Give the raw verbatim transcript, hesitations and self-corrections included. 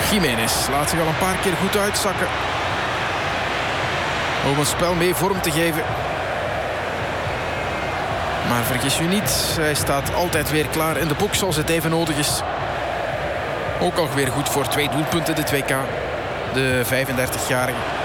Jiménez laat zich al een paar keer goed uitzakken om het spel mee vorm te geven. Maar vergis u niet, hij staat altijd weer klaar in de box als het even nodig is. Ook al weer goed voor twee doelpunten, de twee K. De vijfendertigjarige.